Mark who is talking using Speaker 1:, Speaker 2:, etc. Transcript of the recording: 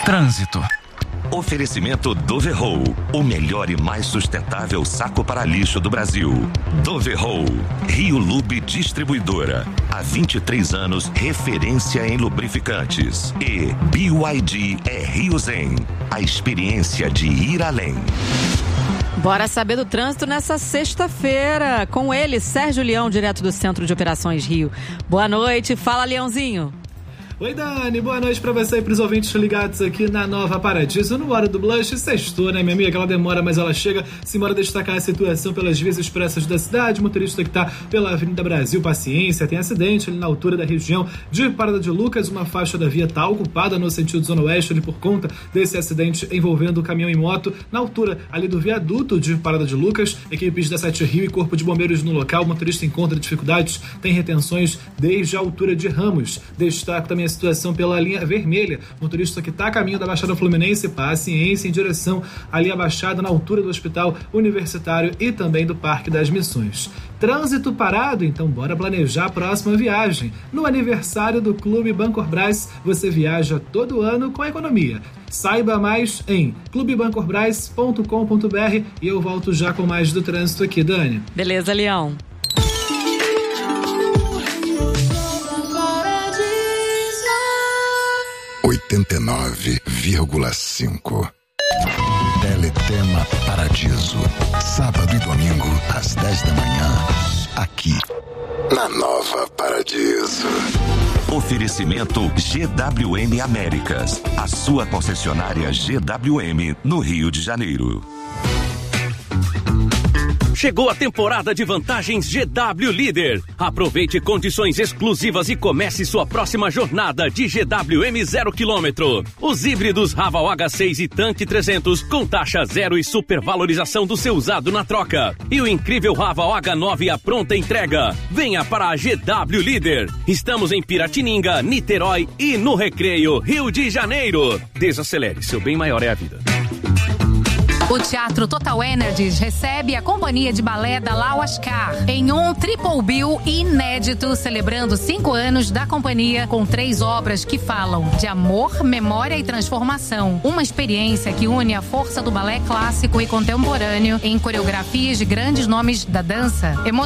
Speaker 1: Trânsito.
Speaker 2: Oferecimento Doverroll, o melhor e mais sustentável saco para lixo do Brasil. Doverroll, Rio Lube Distribuidora. Há 23 anos, referência em lubrificantes. E BYD é Rio Zen, a experiência de ir além.
Speaker 3: Bora saber do trânsito nessa sexta-feira. Com ele, Sérgio Leão, direto do Centro de Operações Rio. Boa noite, fala Leãozinho.
Speaker 4: Oi, Dani, boa noite pra você e pros ouvintes ligados aqui na Nova Paradiso. No Hora do Blush, sextou, né, minha amiga? Ela demora, mas ela chega. Simbora destacar a situação pelas vias expressas da cidade. Motorista que tá pela Avenida Brasil, paciência. Tem acidente ali na altura da região de Parada de Lucas. Uma faixa da via tá ocupada no sentido Zona Oeste ali por conta desse acidente envolvendo caminhão e moto. Na altura ali do viaduto de Parada de Lucas, equipes da 7 Rio e Corpo de Bombeiros no local. O motorista encontra dificuldades, tem retenções desde a altura de Ramos. Destaco também a situação pela linha vermelha, motorista que está a caminho da Baixada Fluminense, paciência em direção ali à Baixada, na altura do Hospital Universitário e também do Parque das Missões. Trânsito parado, então bora planejar a próxima viagem. No aniversário do Clube Bancorbras, você viaja todo ano com economia. Saiba mais em clubebancorbras.com.br e eu volto já com mais do trânsito aqui, Dani.
Speaker 3: Beleza, Leão.
Speaker 5: 89,5. Teletema Paradiso. Sábado e domingo, às 10 da manhã. Aqui, na Nova Paradiso.
Speaker 2: Oferecimento GWM Américas. A sua concessionária GWM no Rio de Janeiro.
Speaker 6: Chegou a temporada de vantagens GW Líder. Aproveite condições exclusivas e comece sua próxima jornada de GWM 0 km. Os híbridos Raval H6 e Tanque 300 com taxa zero e supervalorização do seu usado na troca. E o incrível Raval H9 à pronta entrega. Venha para a GW Líder. Estamos em Piratininga, Niterói e no Recreio, Rio de Janeiro. Desacelere, seu bem maior é a vida.
Speaker 7: O Teatro Total Energies recebe a companhia de balé da Lauascar em um triple bill inédito, celebrando 5 anos da companhia com 3 obras que falam de amor, memória e transformação. Uma experiência que une a força do balé clássico e contemporâneo em coreografias de grandes nomes da dança.